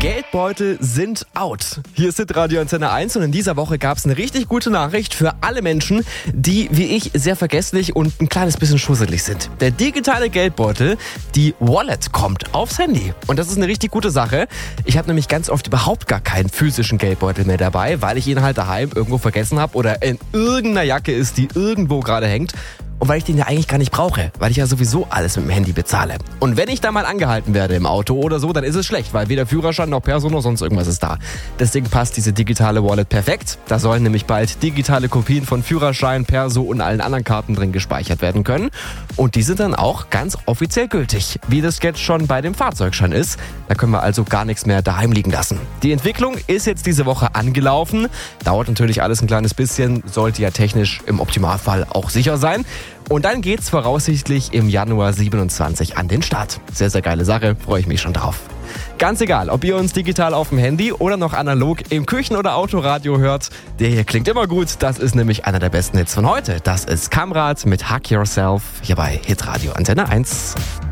Geldbeutel sind out. Hier ist Radio Antenne 1 und in dieser Woche gab es eine richtig gute Nachricht für alle Menschen, die wie ich sehr vergesslich und ein kleines bisschen schusselig sind. Der digitale Geldbeutel, die Wallet, kommt aufs Handy. Und das ist eine richtig gute Sache. Ich habe nämlich ganz oft überhaupt gar keinen physischen Geldbeutel mehr dabei, weil ich ihn halt daheim irgendwo vergessen habe oder in irgendeiner Jacke ist, die irgendwo gerade hängt. Und weil ich den ja eigentlich gar nicht brauche, weil ich ja sowieso alles mit dem Handy bezahle. Und wenn ich da mal angehalten werde im Auto oder so, dann ist es schlecht, weil weder Führerschein noch Perso noch sonst irgendwas ist da. Deswegen passt diese digitale Wallet perfekt. Da sollen nämlich bald digitale Kopien von Führerschein, Perso und allen anderen Karten drin gespeichert werden können. Und die sind dann auch ganz offiziell gültig, wie das jetzt schon bei dem Fahrzeugschein ist. Da können wir also gar nichts mehr daheim liegen lassen. Die Entwicklung ist jetzt diese Woche angelaufen. Dauert natürlich alles ein kleines bisschen, sollte ja technisch im Optimalfall auch sicher sein. Und dann geht's voraussichtlich im Januar 27 an den Start. Sehr, sehr geile Sache, freue ich mich schon drauf. Ganz egal, ob ihr uns digital auf dem Handy oder noch analog im Küchen- oder Autoradio hört, der hier klingt immer gut. Das ist nämlich einer der besten Hits von heute. Das ist Kamrat mit Hack Yourself hier bei Hitradio Antenne 1.